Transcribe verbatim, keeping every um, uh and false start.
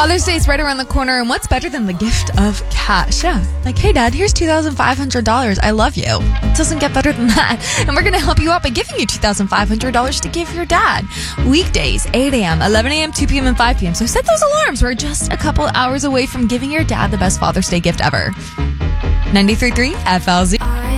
Father's Day is right around the corner, and what's better than the gift of cash? Yeah, like, hey, Dad, here's two thousand five hundred dollars. I love you. It doesn't get better than that. And we're going to help you out by giving you two thousand five hundred dollars to give your dad. Weekdays, eight a.m., eleven a.m., two p.m., and five p.m. So set those alarms. We're just a couple hours away from giving your dad the best Father's Day gift ever. ninety-three point three F L Z.